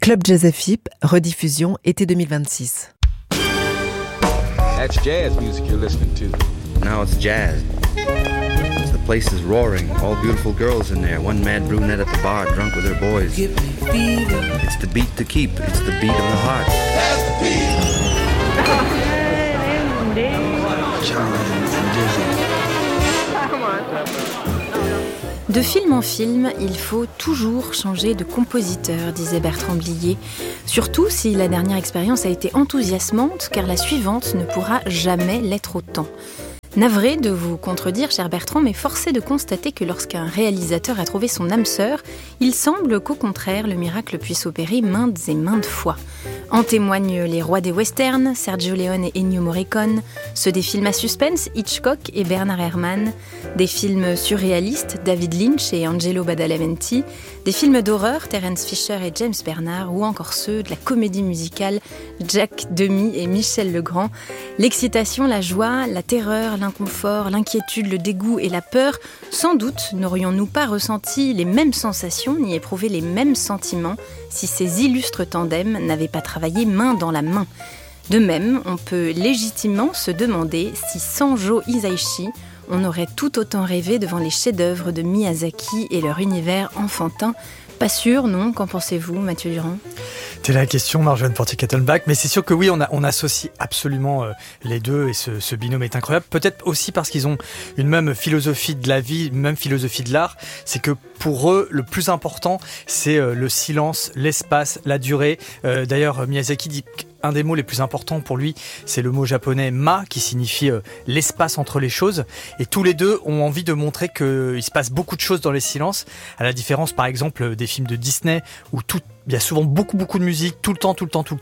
Club Jazz FIP, rediffusion été 2026. That's jazz music you're listening to. Now it's jazz. The place is roaring, all beautiful girls in there, one mad brunette at the bar, drunk with her boys. It's the beat to keep, it's the beat of the heart. That's the beat. De film en film, il faut toujours changer de compositeur, disait Bertrand Blier. Surtout si la dernière expérience a été enthousiasmante, car la suivante ne pourra jamais l'être autant. Navré de vous contredire, cher Bertrand, mais force est de constater que lorsqu'un réalisateur a trouvé son âme sœur, il semble qu'au contraire, le miracle puisse opérer maintes et maintes fois. En témoignent les rois des westerns, Sergio Leone et Ennio Morricone, ceux des films à suspense, Hitchcock et Bernard Herrmann, des films surréalistes, David Lynch et Angelo Badalamenti, des films d'horreur, Terence Fisher et James Bernard, ou encore ceux de la comédie musicale, Jacques Demy et Michel Legrand. L'excitation, la joie, la terreur, l'inconfort, l'inquiétude, le dégoût et la peur, sans doute n'aurions-nous pas ressenti les mêmes sensations ni éprouvé les mêmes sentiments si ces illustres tandems n'avaient pas travaillé main dans la main. De même, on peut légitimement se demander si sans Joe Hisaishi, on aurait tout autant rêvé devant les chefs-d'œuvre de Miyazaki et leur univers enfantin. Pas sûr, non ? Qu'en pensez-vous, Mathieu Durand ? C'est la question, Marjolaine Portier-Kettenbach, mais c'est sûr que oui, on associe absolument les deux et ce binôme est incroyable. Peut-être aussi parce qu'ils ont une même philosophie de la vie, une même philosophie de l'art. C'est que pour eux, le plus important, c'est le silence, l'espace, la durée. D'ailleurs, Miyazaki dit qu'un des mots les plus importants pour lui, c'est le mot japonais ma, qui signifie l'espace entre les choses. Et tous les deux ont envie de montrer qu'il se passe beaucoup de choses dans les silences, à la différence, par exemple, des films de Disney où il y a souvent beaucoup de musique, tout le temps.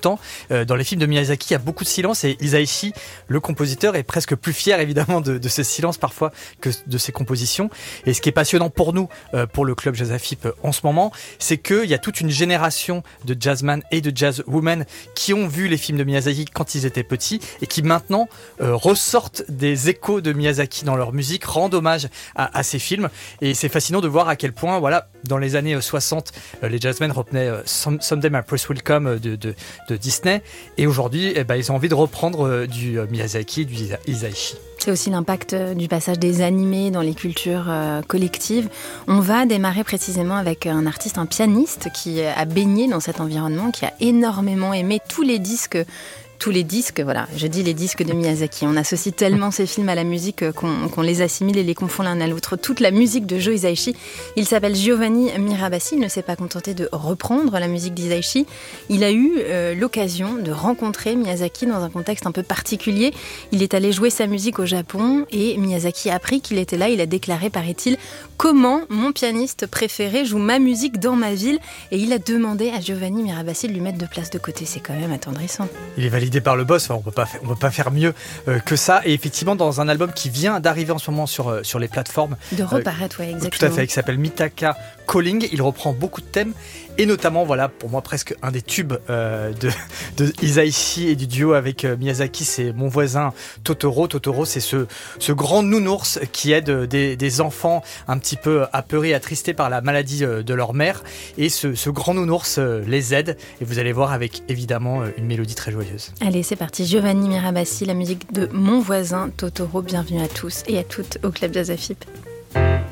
Dans les films de Miyazaki, il y a beaucoup de silence et Hisaishi, le compositeur, est presque plus fier évidemment de ce silence parfois que de ses compositions. Et ce qui est passionnant pour nous, pour le Club Jazz FIP en ce moment, c'est qu'il y a toute une génération de jazzman et de jazzwomen qui ont vu les films de Miyazaki quand ils étaient petits et qui maintenant ressortent des échos de Miyazaki dans leur musique, rendent hommage à ces films. Et c'est fascinant de voir à quel point, voilà, dans les années 60, les jazzmen reprenaient Someday My Prince Will Come de Disney, et aujourd'hui ils ont envie de reprendre du Miyazaki, du Hisaishi. C'est aussi l'impact du passage des animés dans les cultures collectives. On va démarrer précisément avec un artiste, un pianiste qui a baigné dans cet environnement, qui a énormément aimé tous les disques, voilà, je dis les disques de Miyazaki. On associe tellement ces films à la musique qu'on les assimile et les confond l'un à l'autre. Toute la musique de Joe Hisaishi, il s'appelle Giovanni Mirabassi, il ne s'est pas contenté de reprendre la musique d'Hisaishi. Il a eu l'occasion de rencontrer Miyazaki dans un contexte un peu particulier. Il est allé jouer sa musique au Japon et Miyazaki a appris qu'il était là. Il a déclaré, paraît-il, comment mon pianiste préféré joue ma musique dans ma ville, et il a demandé à Giovanni Mirabassi de lui mettre 2 places de côté. C'est quand même attendrissant. Il est validé par le boss, on peut pas faire mieux que ça. Et effectivement, dans un album qui vient d'arriver en ce moment sur les plateformes, de reparaître, ouais, exactement. Tout à fait, qui s'appelle Mitaka Calling. Il reprend beaucoup de thèmes, et notamment, voilà, pour moi presque un des tubes de Hisaishi et du duo avec Miyazaki, c'est Mon voisin Totoro. Totoro, c'est ce grand nounours qui aide des enfants un petit peu apeurés, attristés par la maladie de leur mère, et ce grand nounours les aide, et vous allez voir avec évidemment une mélodie très joyeuse. Allez, c'est parti, Giovanni Mirabassi, la musique de Mon voisin Totoro. Bienvenue à tous et à toutes au Club Jazz FIP.